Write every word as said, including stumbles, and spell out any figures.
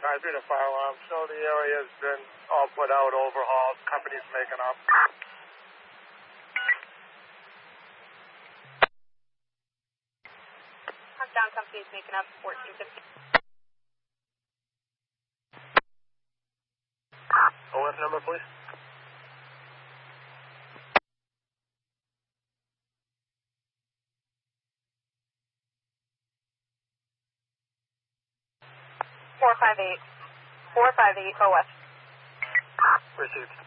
I did a fire alarm, so the area's been all put out, overhauled, company's making up. Down company's making up fourteen fifty. O F number, please. Four five eight. Four five eight O F. Received.